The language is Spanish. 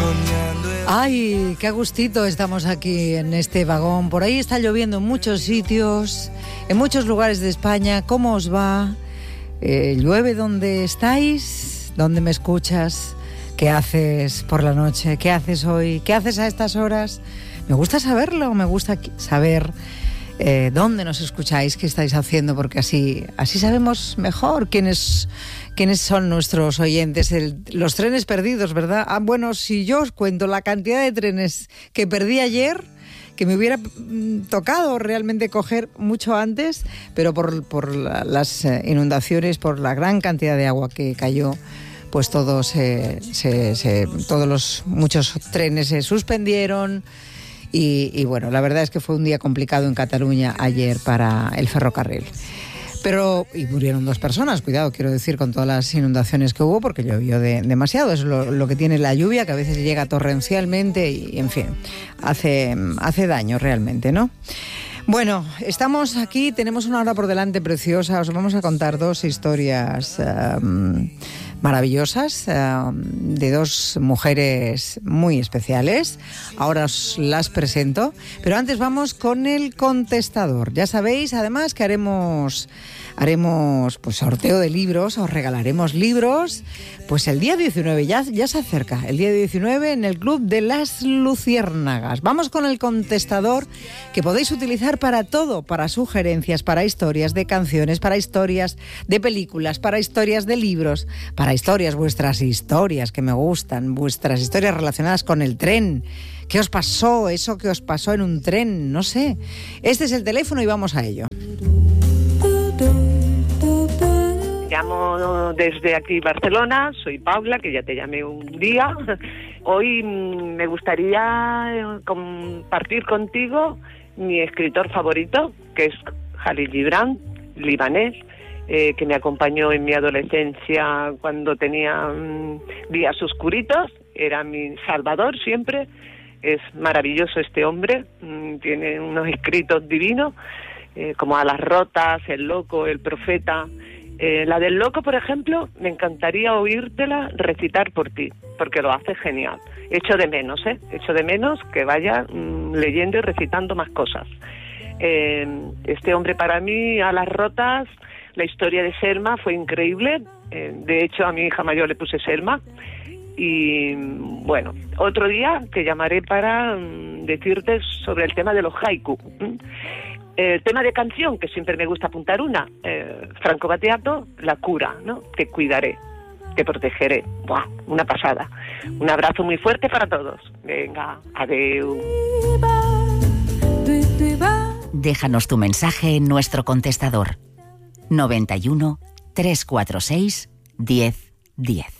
Ay, qué a gustito estamos aquí en este vagón. Por ahí está lloviendo en muchos sitios, en muchos lugares de España. ¿Cómo os va? ¿Llueve donde estáis? ¿Dónde me escuchas? ¿Qué haces por la noche? ¿Qué haces hoy? ¿Qué haces a estas horas? Me gusta saberlo, me gusta saber dónde nos escucháis, qué estáis haciendo, porque así sabemos mejor quiénes son nuestros oyentes. Los trenes perdidos, ¿verdad? Bueno, si yo os cuento la cantidad de trenes que perdí ayer, que me hubiera tocado realmente coger mucho antes, pero por las inundaciones, por la gran cantidad de agua que cayó, pues muchos trenes se suspendieron. Y bueno, la verdad es que fue un día complicado en Cataluña ayer para el ferrocarril. Y murieron 2 personas, cuidado, quiero decir, con todas las inundaciones que hubo, porque llovió demasiado. Es lo que tiene la lluvia, que a veces llega torrencialmente y, en fin, hace daño realmente, ¿no? Bueno, estamos aquí, tenemos una hora por delante preciosa. Os vamos a contar 2 historias maravillosas de 2 mujeres muy especiales. Ahora os las presento, pero antes vamos con el contestador. Ya sabéis, además, que haremos pues sorteo de libros, os regalaremos libros, pues el día 19, ya se acerca, el día 19 en el Club de las Luciérnagas. Vamos con el contestador, que podéis utilizar para todo, para sugerencias, para historias de canciones, para historias de películas, para historias de libros, para historias, vuestras historias que me gustan, vuestras historias relacionadas con el tren. ¿Qué os pasó? Eso que os pasó en un tren, no sé. Este es el teléfono y vamos a ello. Llamo desde aquí Barcelona, soy Paula, que ya te llamé un día. Hoy me gustaría compartir contigo mi escritor favorito, que es Jalil Gibran, libanés, que me acompañó en mi adolescencia cuando tenía días oscuritos, era mi salvador siempre. Es maravilloso este hombre, tiene unos escritos divinos, como Alas rotas, El loco, El profeta. La del loco, por ejemplo, me encantaría oírtela recitar por ti, porque lo hace genial. Echo de menos que vaya leyendo y recitando más cosas. Este hombre, para mí, Alas rotas, la historia de Selma fue increíble. De hecho, a mi hija mayor le puse Selma. Y bueno, otro día te llamaré para decirte sobre el tema de los haiku. El tema de canción, que siempre me gusta apuntar una, Franco Battiato, La cura, ¿no? Te cuidaré, te protegeré. ¡Buah! Una pasada. Un abrazo muy fuerte para todos. Venga, adeu. Déjanos tu mensaje en nuestro contestador 91 346 10 10.